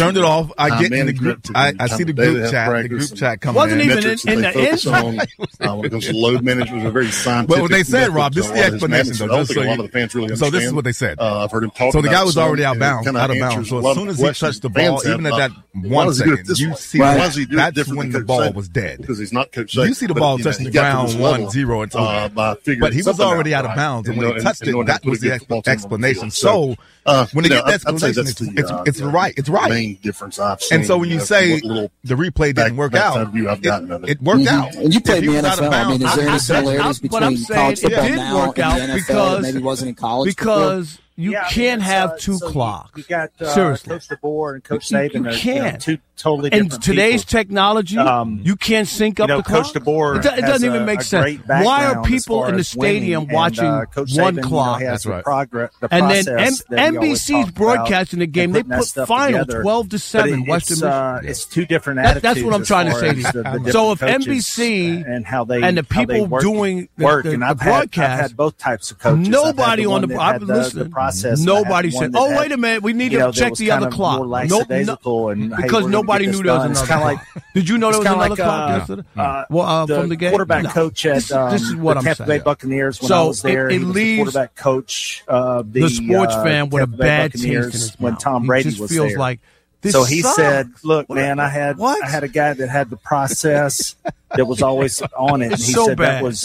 turned it off. I get in the group. I see the group chat. The group chat coming wasn't in. even in the inside. When it comes to load management, was very scientific. But what they said, Rob, this is the explanation, though. I don't think a lot of the fans really understand. So this is what they said. I've heard him talk. So the guy about was already out of bounds. So as soon as he touched the ball, even at that 1 second, you see that's when the ball was dead. Because he's not Coach Saban. You see the ball touching the ground 1-0 and 2. But he was already out of bounds, and when he touched it, that was the explanation. So when they get that explanation, it's right. It's right. Main difference I've seen. And so when you say the replay didn't work out, it worked out. And you played in the NFL. I mean, is there any similarities between college football now and the NFL that maybe wasn't in college? Because you can't have two clocks. You got seriously. Coach DeBoer and Coach Saban. You can't. Two totally different and today's people. Technology, you can't sync up the clock. Coach DeBoer it doesn't even make sense. Why are people in the stadium watching one clock? That's right. And then NBC's broadcasting the game. They put final 12-7 Western Michigan. It's two different attitudes. That's what I'm trying to say to you. So if NBC and the people doing the broadcast, I've had both types of coaches. Nobody on the process. Nobody said, "Oh, wait a minute, we need to check the other clock." Nope, because nobody knew there was another clock. Did you know there was another clock yesterday? From the game, quarterback coach at this is what the Tampa Bay Buccaneers when I was there. It leaves the quarterback coach, the sports fan with a bad taste in his mouth. When Tom Brady was there. Feels like so he said, "Look, man, I had a guy that had the process that was always on it." And he said bad. That was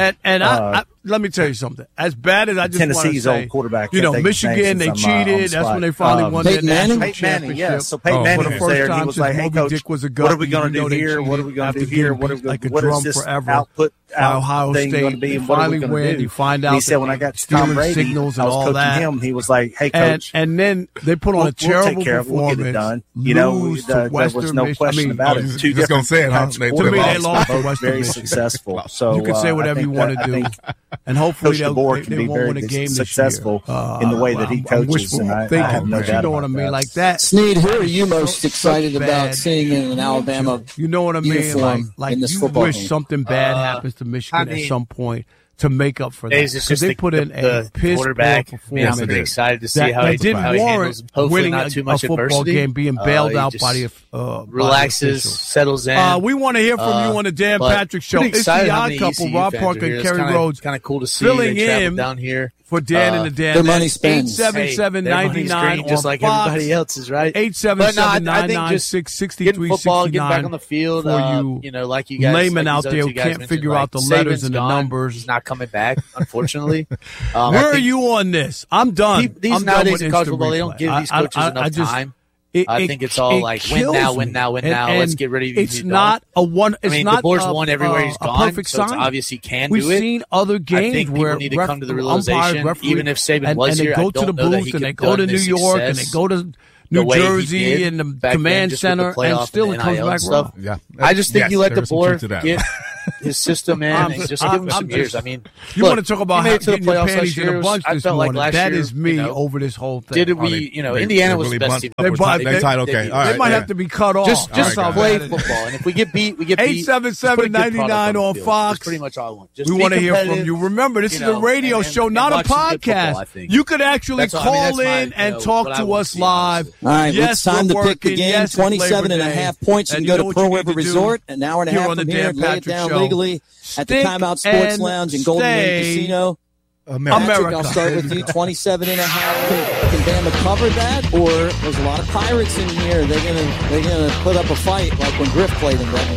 I let me tell you something. As bad as I just Tennessee's want to say, old quarterback, Michigan, they cheated. That's when they finally won their national championship. Yeah, so Peyton Manning was there, and he was like, "Hey, coach, what are we going to do here? What are we going to do here? What is this output thing going to be? And what are we going to do?" You find out. He said, "When I got to Tom Brady, signals and I was all coaching that. him. He was like, "Hey, coach," and then they put on a terrible performance. We'll get it done. There was no question about it. Two just gonna say it, huh? To me, they lost to Western very Michigan. Successful. So you can say whatever you want to do, and hopefully they won't win a game successful in the way that he coaches. And I have no doubt you know what I mean, like that. Sneed, who are you most excited about seeing in an Alabama? You know what I mean? Like in this you football wish game. something bad happens to Michigan at some point to make up for that. Because they put in a piss quarterback. performance. I'm excited to see how he didn't warrant hopefully winning not too much a football adversity. game, being bailed out by the relaxes, settles in. We want to hear from you on the Dan Patrick Show. It's the Odd Couple, Rob Parker and Kerry Rhodes. Kind of cool to see filling in down here for Dan and the Dan. Their money spends. 877-99 just like Fox. everybody else's, right? 877-996-6369. Getting football, getting back on the field. For like you guys, laymen out there who can't figure out the letters and the numbers. He's not coming back, unfortunately. Where are you on this? I'm done. These nowadays in college football, they don't give these coaches enough time. I think it's all like win now. Let's get rid of these. It's not a one. It's not DeBoer's won everywhere he's gone. Perfect so it's sign. obvious he can We've do it. seen other games I think where people need to come to the realization, even if Saban was here, and they go to the booth and they go to New York and they go to New Jersey and the command center, and still it comes back wrong. Yeah, I just think you let DeBoer get his system in and just give him some years. I mean, you want to talk about getting your panties in a bunch this morning. Like that is me over this whole thing. Did we, Indiana was the best team. They might have to be cut off. Just play football. And if we get beat, we get beat. 877-99 on Fox. Pretty much all I want. We want to hear from you. Remember, this is a radio show, not a podcast. You could actually call in and talk to us live. All right, it's time to pick the game. 27.5 points. You can go to Pearl River Resort, an hour and a half from here, and lay it down legally at the Timeout Sports Lounge and Golden Gate Casino. Patrick, I'll start with you. 27.5. Can Bama cover that, or there's a lot of Pirates in here? They're gonna put up a fight like when Griff played them back in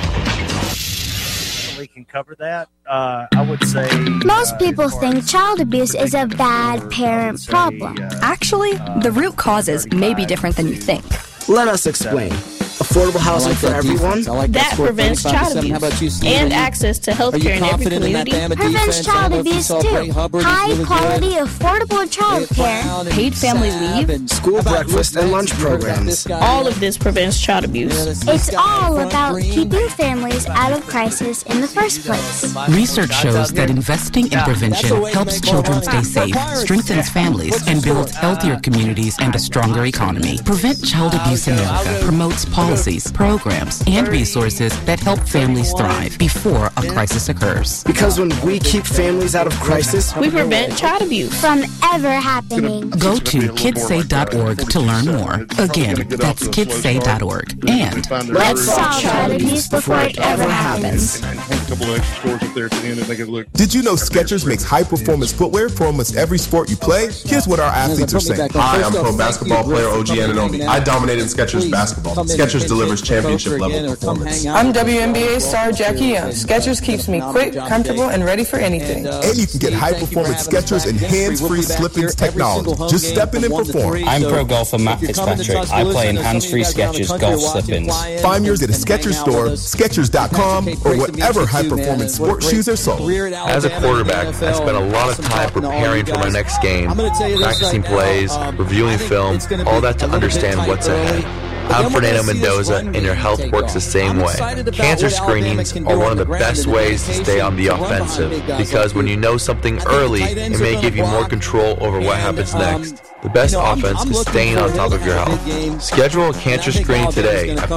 '98. We can cover that. I would say most people think child abuse is a bad parent problem. Actually, the root causes may be different than you think. Let us explain. Affordable housing for everyone. That prevents child abuse and access to health care in every community. Prevents child abuse too. High quality, affordable child care. Paid family leave. School breakfast and lunch programs. All of this prevents child abuse. It's all about keeping families out of crisis in the first place. Research shows that investing in prevention helps children stay safe, strengthens families, and builds healthier communities and a stronger economy. Prevent Child Abuse America promotes policies, programs, and resources that help families thrive before a crisis occurs. Because when we keep families out of crisis, we prevent child abuse from ever happening. Go to kidssay.org to learn more. Again, that's kidssay.org. And let's solve child abuse before it ever happens. couple of extra scores up there at the end and make it look. Did you know Skechers makes high-performance footwear for almost every sport you play? Here's what our athletes are saying. Hi, I'm pro basketball player OG Anunoby. I dominated Skechers basketball. Skechers delivers championship-level performance. I'm WNBA star Jackie Young. Skechers keeps me quick, comfortable, and ready for anything. And you can get high-performance Skechers and hands-free slip-ins technology. Just step in and perform. I'm pro golfer Matt Fitzpatrick. I play in hands-free Skechers golf slip-ins. Find yours at a Skechers store, Skechers.com, or whatever high-performance sports shoes are sold. As a quarterback, I spent a lot of time preparing for my next game, practicing plays, reviewing film, all that to understand what's ahead. I'm Fernando Mendoza, and your health works the same way. Cancer screenings are one of the best ways to stay on the offensive, because when you know something early, it may give you more control over what happens next. The best offense is staying on top of your health. Schedule a cancer screening today at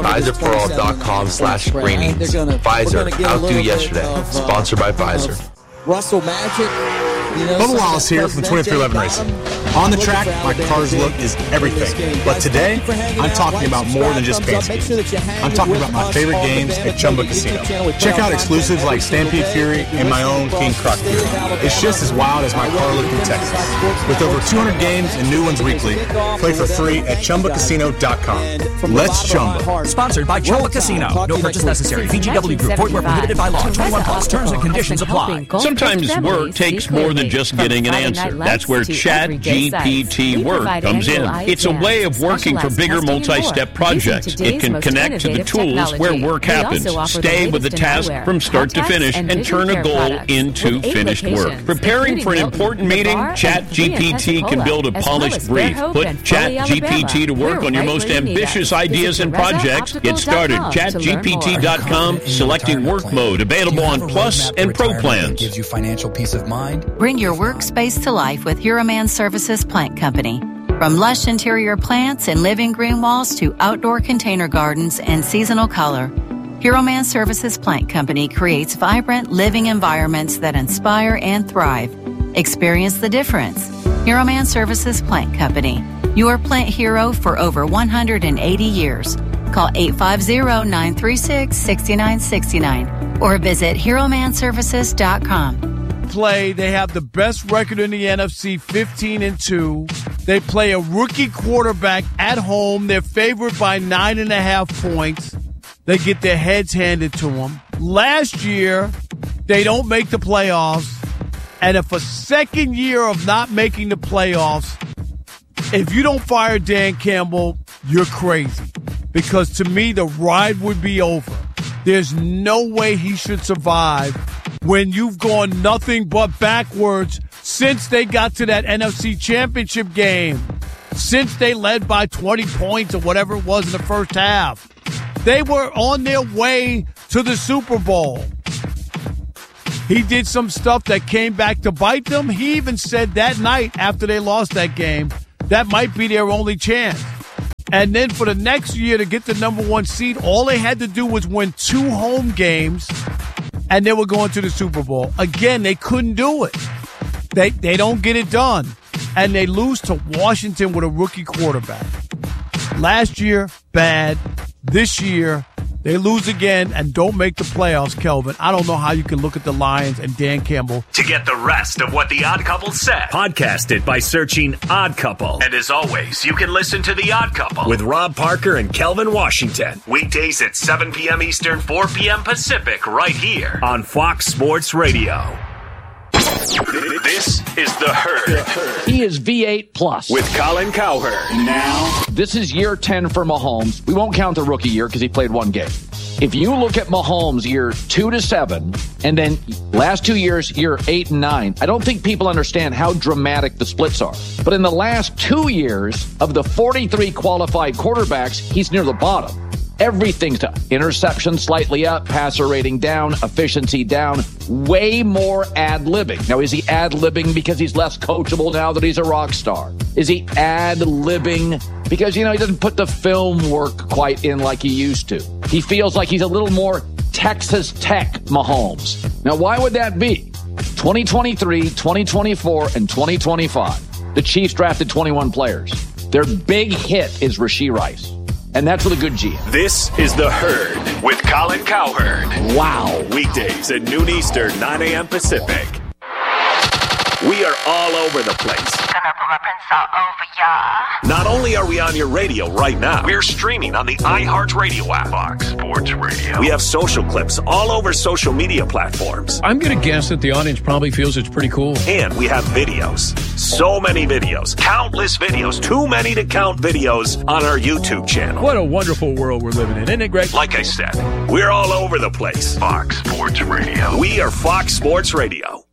PfizerForAll.com/screenings. Pfizer, outdo yesterday. Sponsored by Pfizer. Russell Magic. Bubba Wallace here from 2311 Racing. On the track, my car's look is everything. But today, I'm talking about more than just fancy. I'm talking about my favorite games at Chumba Casino. Check out exclusives like Stampede Fury and my own King Croc Fury. It's just as wild as my car look in Texas. With over 200 games and new ones weekly, play for free at ChumbaCasino.com. Let's Chumba. Sponsored by Chumba Casino. No purchase necessary. VGW Group. Void where prohibited by law. 21 plus. Terms and conditions apply. Sometimes work takes more than just getting an answer. That's where ChatGPT Work comes in. It's a way of working for bigger multi-step projects. It can connect to the tools where work happens, stay with the task from start to finish, and turn a goal into finished work. Preparing for an important meeting, ChatGPT can build a polished brief. Put ChatGPT to work on your most ambitious ideas and projects. Get started. ChatGPT.com, selecting work mode, available on Plus and Pro plans. Gives you financial peace of mind. Bring your workspace to life with Hero Man Services Plant Company. From lush interior plants and living green walls to outdoor container gardens and seasonal color, Hero Man Services Plant Company creates vibrant living environments that inspire and thrive. Experience the difference. Hero Man Services Plant Company, your plant hero for over 180 years. Call 850-936-6969 or visit HeroManServices.com. They have the best record in the NFC, 15-2. They play a rookie quarterback at home. They're favored by 9.5 points. They get their heads handed to them. Last year, they don't make the playoffs. And if a second year of not making the playoffs, if you don't fire Dan Campbell, you're crazy. Because to me, the ride would be over. There's no way he should survive when you've gone nothing but backwards since they got to that NFC Championship game, since they led by 20 points or whatever it was in the first half. They were on their way to the Super Bowl. He did some stuff that came back to bite them. He even said that night after they lost that game, that might be their only chance. And then for the next year to get the number 1 seed, all they had to do was win 2 home games, and they were going to the Super Bowl. Again, they couldn't do it. They don't get it done. And they lose to Washington with a rookie quarterback. Last year, bad. This year, they lose again and don't make the playoffs, Kelvin. I don't know how you can look at the Lions and Dan Campbell. To get the rest of what The Odd Couple said, podcast it by searching Odd Couple. And as always, you can listen to The Odd Couple with Rob Parker and Kelvin Washington. Weekdays at 7 p.m. Eastern, 4 p.m. Pacific, right here on Fox Sports Radio. This is The Herd. He is V8 Plus. With Colin Cowherd. Now, this is year 10 for Mahomes. We won't count the rookie year because he played 1 game. If you look at Mahomes year 2 to 7, and then last 2 years, year 8 and 9, I don't think people understand how dramatic the splits are. But in the last 2 years, of the 43 qualified quarterbacks, he's near the bottom. Everything's to interception slightly up, passer rating down, efficiency down, way more ad-libbing. Now, is he ad-libbing because he's less coachable now that he's a rock star? Is he ad-libbing because, he doesn't put the film work quite in like he used to? He feels like he's a little more Texas Tech Mahomes. Now, why would that be? 2023, 2024, and 2025. The Chiefs drafted 21 players. Their big hit is Rashee Rice. And that's with a good GM. This is The Herd with Colin Cowherd. Wow. Weekdays at noon Eastern, 9 a.m. Pacific. We are all over the place. Gonna put my prints all over ya. Not only are we on your radio right now, we're streaming on the iHeartRadio app. Fox Sports Radio. We have social clips all over social media platforms. I'm going to guess that the audience probably feels it's pretty cool. And we have videos. So many videos. Countless videos. Too many to count videos on our YouTube channel. What a wonderful world we're living in, isn't it, Greg? Like I said, we're all over the place. Fox Sports Radio. We are Fox Sports Radio.